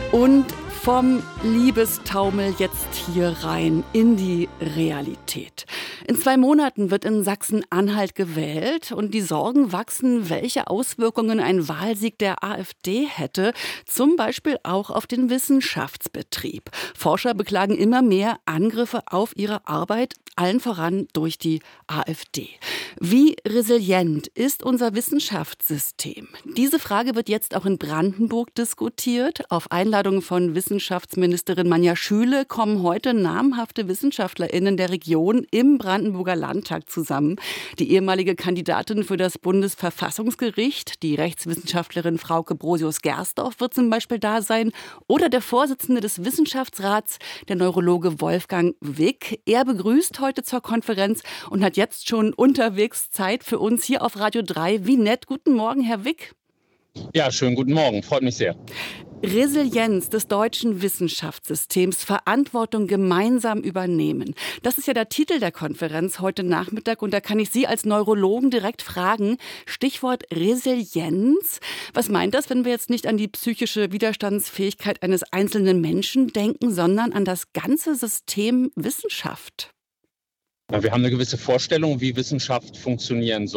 Und vom Liebestaumel jetzt hier rein in die Realität. In 2 Monaten wird in Sachsen-Anhalt gewählt und die Sorgen wachsen, welche Auswirkungen ein Wahlsieg der AfD hätte, zum Beispiel auch auf den Wissenschaftsbetrieb. Forscher beklagen immer mehr Angriffe auf ihre Arbeit, allen voran durch die AfD. Wie resilient ist unser Wissenschaftssystem? Diese Frage wird jetzt auch in Brandenburg diskutiert. Auf Einladung von Wissenschaftsministerin Manja Schüle kommen heute namhafte WissenschaftlerInnen der Region im Brandenburger Landtag zusammen. Die ehemalige Kandidatin für das Bundesverfassungsgericht, die Rechtswissenschaftlerin Frauke Brosius-Gersdorf, wird zum Beispiel da sein. Oder der Vorsitzende des Wissenschaftsrats, der Neurologe Wolfgang Wick. Er begrüßt heute zur Konferenz und hat jetzt schon unterwegs Zeit für uns hier auf Radio 3. Wie nett. Guten Morgen, Herr Wick. Ja, schönen guten Morgen. Freut mich sehr. Resilienz des deutschen Wissenschaftssystems, Verantwortung gemeinsam übernehmen. Das ist ja der Titel der Konferenz heute Nachmittag und da kann ich Sie als Neurologen direkt fragen. Stichwort Resilienz. Was meint das, wenn wir jetzt nicht an die psychische Widerstandsfähigkeit eines einzelnen Menschen denken, sondern an das ganze System Wissenschaft? Ja, wir haben eine gewisse Vorstellung, wie Wissenschaft funktionieren soll.